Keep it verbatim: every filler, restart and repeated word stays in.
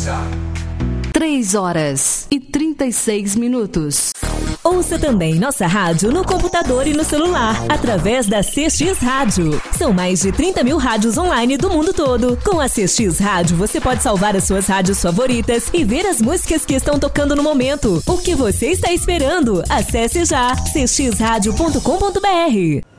três horas e trinta e seis minutos. Ouça também nossa rádio no computador e no celular, através da C X Rádio. São mais de trinta mil rádios online do mundo todo. Com a C X Rádio, você pode salvar as suas rádios favoritas e ver as músicas que estão tocando no momento. O que você está esperando? Acesse já c x rádio ponto com ponto b r.